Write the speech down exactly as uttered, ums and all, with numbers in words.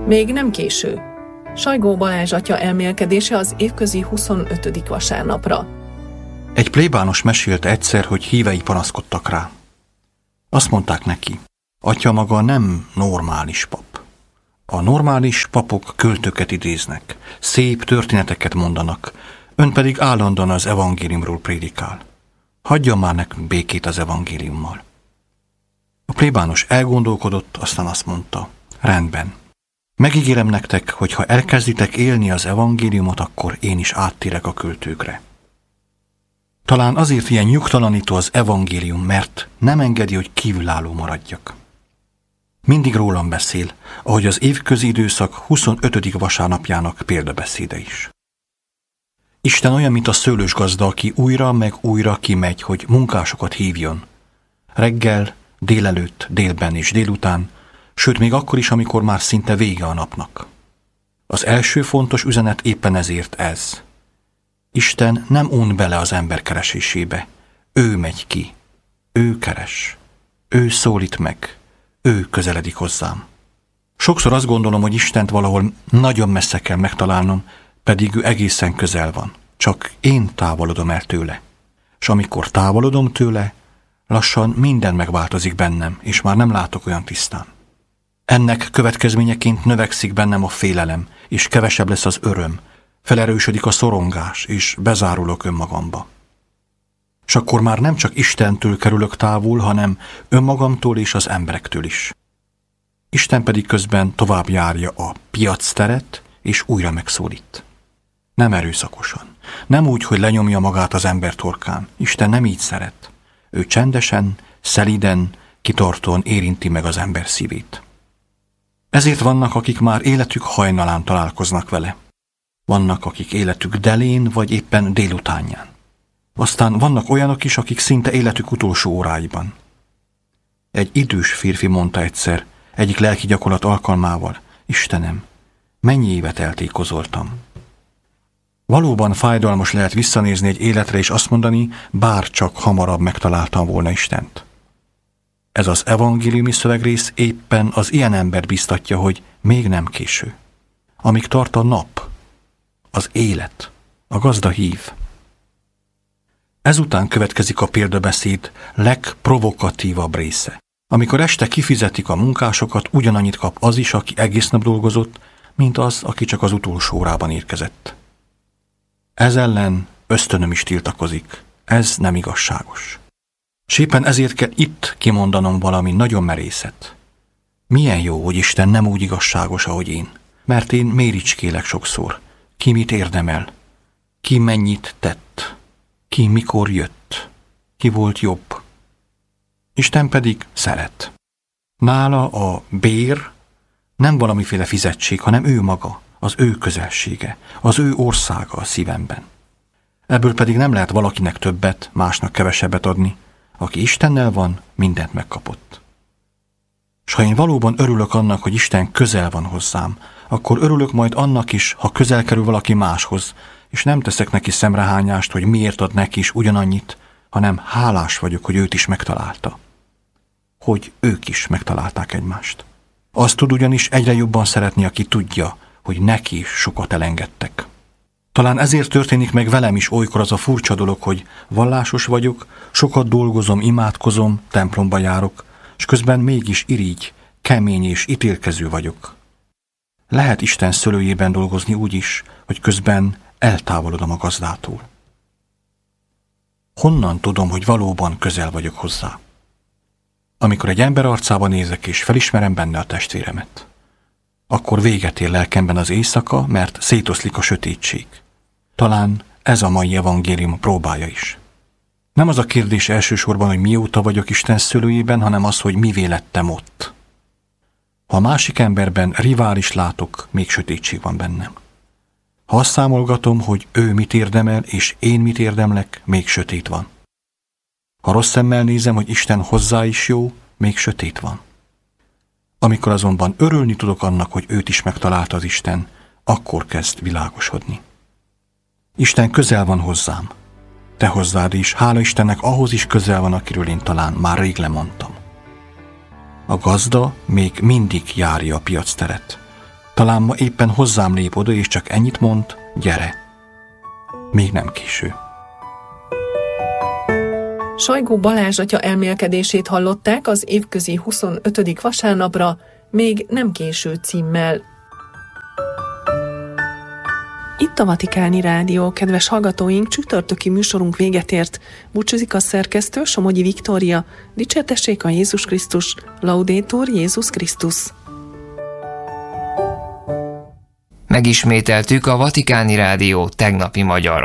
Még nem késő. Sajgó Balázs atya elmélkedése az évközi huszonötödik vasárnapra. Egy plébános mesélte egyszer, hogy hívei panaszkodtak rá. Azt mondták neki, atya maga nem normális pap. A normális papok költőket idéznek, szép történeteket mondanak, ön pedig állandóan az evangéliumról prédikál. Hagyjon már nekünk békét az evangéliummal. A plébános elgondolkodott, aztán azt mondta, rendben. Megígérem nektek, hogy ha elkezditek élni az evangéliumot, akkor én is áttérek a költőkre. Talán azért ilyen nyugtalanító az evangélium, mert nem engedi, hogy kívülálló maradjak. Mindig rólam beszél, ahogy az évközi időszak huszonötödik vasárnapjának példabeszéde is. Isten olyan, mint a szőlősgazda, aki újra meg újra kimegy, hogy munkásokat hívjon. Reggel, délelőtt, délben és délután, sőt még akkor is, amikor már szinte vége a napnak. Az első fontos üzenet éppen ezért ez. Isten nem un bele az ember keresésébe. Ő megy ki. Ő keres. Ő szólít meg. Ő közeledik hozzám. Sokszor azt gondolom, hogy Istent valahol nagyon messze kell megtalálnom, pedig ő egészen közel van. Csak én távolodom el tőle. És amikor távolodom tőle, lassan minden megváltozik bennem, és már nem látok olyan tisztán. Ennek következményeként növekszik bennem a félelem, és kevesebb lesz az öröm, felerősödik a szorongás, és bezárulok önmagamba. És akkor már nem csak Istentől kerülök távol, hanem önmagamtól és az emberektől is. Isten pedig közben tovább járja a piacteret, és újra megszólít. Nem erőszakosan, nem úgy, hogy lenyomja magát az ember torkán. Isten nem így szeret. Ő csendesen, szelíden, kitartóan érinti meg az ember szívét. Ezért vannak, akik már életük hajnalán találkoznak vele. Vannak, akik életük delén, vagy éppen délutánján. Aztán vannak olyanok is, akik szinte életük utolsó óráiban. Egy idős férfi mondta egyszer, egyik lelki gyakorlat alkalmával, Istenem, mennyi évet eltékozoltam. Valóban fájdalmas lehet visszanézni egy életre és azt mondani, bár csak hamarabb megtaláltam volna Istent. Ez az evangéliumi szövegrész éppen az ilyen embert biztatja, hogy még nem késő. Amíg tart a nap, az élet, a gazda hív. Ezután következik a példabeszéd legprovokatívabb része. Amikor este kifizetik a munkásokat, ugyanannyit kap az is, aki egész nap dolgozott, mint az, aki csak az utolsó órában érkezett. Ez ellen ösztönöm is tiltakozik. Ez nem igazságos. S éppen ezért kell itt kimondanom valami nagyon merészet. Milyen jó, hogy Isten nem úgy igazságos, ahogy én. Mert én méricskélek sokszor. Ki mit érdemel? Ki mennyit tett? Ki mikor jött? Ki volt jobb? Isten pedig szeret. Nála a bér nem valamiféle fizetség, hanem ő maga, az ő közelsége, az ő országa a szívemben. Ebből pedig nem lehet valakinek többet, másnak kevesebbet adni. Aki Istennel van, mindent megkapott. S ha én valóban örülök annak, hogy Isten közel van hozzám, akkor örülök majd annak is, ha közel kerül valaki máshoz, és nem teszek neki szemrehányást, hogy miért ad neki is ugyanannyit, hanem hálás vagyok, hogy őt is megtalálta. Hogy ők is megtalálták egymást. Azt tud ugyanis egyre jobban szeretni, aki tudja, hogy neki is sokat elengedtek. Talán ezért történik meg velem is olykor az a furcsa dolog, hogy vallásos vagyok, sokat dolgozom, imádkozom, templomba járok, és közben mégis irigy, kemény és ítélkező vagyok. Lehet Isten szőlőjében dolgozni úgy is, hogy közben eltávolodom a gazdától. Honnan tudom, hogy valóban közel vagyok hozzá? Amikor egy ember arcába nézek és felismerem benne a testvéremet, akkor véget ér lelkemben az éjszaka, mert szétoszlik a sötétség. Talán ez a mai evangélium próbája is. Nem az a kérdés elsősorban, hogy mióta vagyok Isten szőlőjében, hanem az, hogy mivé lettem ott. Ha a másik emberben rivális látok, még sötétség van bennem. Ha azt számolgatom, hogy ő mit érdemel, és én mit érdemlek, még sötét van. Ha rossz szemmel nézem, hogy Isten hozzá is jó, még sötét van. Amikor azonban örülni tudok annak, hogy őt is megtalálta az Isten, akkor kezd világosodni. Isten közel van hozzám. Te hozzád is, hála Istennek, ahhoz is közel van, akiről én talán már rég lemondtam. A gazda még mindig járja a piacteret. Talán ma éppen hozzám lép oda, és csak ennyit mond, gyere. Még nem késő. Sajgó Balázs atya elmélkedését hallották az évközi huszonötödik vasárnapra, még nem késő címmel. Itt a Vatikáni Rádió, kedves hallgatóink, csütörtöki műsorunk véget ért. Búcsúzik a szerkesztő, Somogyi Viktória. Dicsértessék a Jézus Krisztus, Laudetur Jézus Krisztus. Megismételtük a Vatikáni Rádió tegnapi magyar